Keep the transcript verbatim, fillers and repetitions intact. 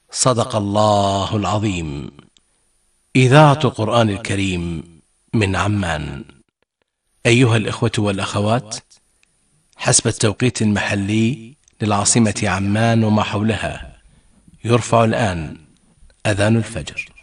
صدق الله العظيم. إذاعة قرآن الكريم من عمان. أيها الإخوة والأخوات، حسب التوقيت المحلي للعاصمة عمان وما حولها، يرفع الآن أذان الفجر.